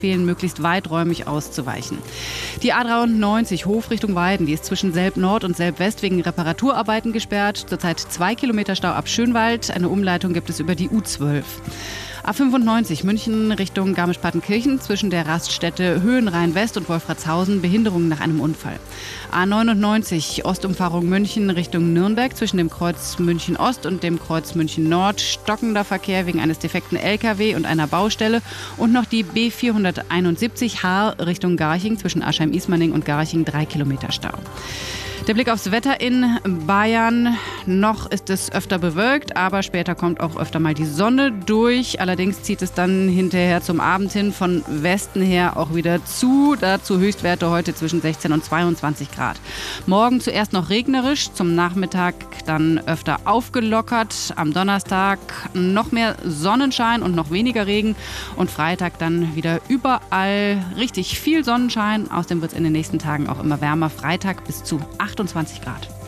empfehlen, möglichst weiträumig auszuweichen. Die A93 Hof Richtung Weiden, die ist zwischen Selb-Nord und Selb-West wegen Reparaturarbeiten gesperrt. Zurzeit 2 Kilometer Stau ab Schönwald. Eine Umleitung gibt es über die U12. A95 München Richtung Garmisch-Partenkirchen zwischen der Raststätte Höhenrhein-West und Wolfratshausen Behinderungen nach einem Unfall. A99 Ostumfahrung München Richtung Nürnberg zwischen dem Kreuz München Ost und dem Kreuz München Nord stockender Verkehr wegen eines defekten LKW und einer Baustelle und noch die B471 Haar Richtung Garching zwischen Aschheim-Ismaning und Garching 3 Kilometer Stau. Der Blick aufs Wetter in Bayern. Noch ist es öfter bewölkt, aber später kommt auch öfter mal die Sonne durch. Allerdings zieht es dann hinterher zum Abend hin von Westen her auch wieder zu. Dazu Höchstwerte heute zwischen 16 und 22 Grad. Morgen zuerst noch regnerisch, zum Nachmittag dann öfter aufgelockert. Am Donnerstag noch mehr Sonnenschein und noch weniger Regen. Und Freitag dann wieder überall richtig viel Sonnenschein. Außerdem wird es in den nächsten Tagen auch immer wärmer. Freitag bis zu 28 Grad.